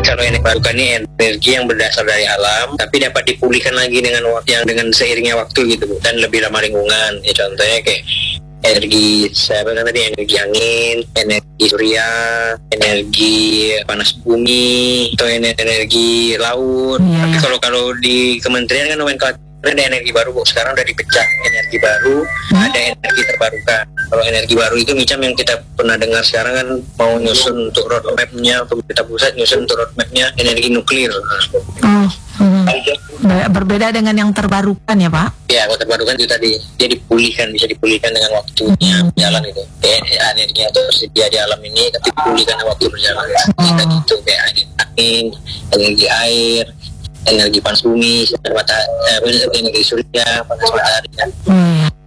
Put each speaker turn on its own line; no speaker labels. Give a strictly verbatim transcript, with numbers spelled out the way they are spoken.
kalau energi terbarukan ini energi yang berdasar dari alam, tapi dapat dipulihkan lagi dengan waktu yang dengan seiringnya waktu gitu, dan lebih ramah lingkungan. Ya contohnya kayak energi saya bilang tadi, energi angin, energi surya, energi panas bumi, atau energi laut.
Yeah.
Tapi kalau kalau di kementerian kan nomenklatur ada energi baru, Bu. Sekarang udah dipecah energi baru, hmm? ada energi terbarukan. Kalau energi baru itu macam yang kita pernah dengar sekarang kan mau nyusun untuk roadmap-nya, pemerintah pusat nyusun untuk roadmap-nya energi nuklir.
Oh, hmm. Berbeda dengan yang terbarukan ya Pak?
Ya, kalau terbarukan itu tadi dia dipulihkan, bisa dipulihkan dengan waktunya hmm. berjalan itu. Kayak energi yang tersedia di alam ini, tapi dipulihkan dengan waktu berjalan. Hmm. Kita gitu kayak angin, energi air, energi panas bumi, mata, eh, energi surya, panas matahari kan.
Hmm.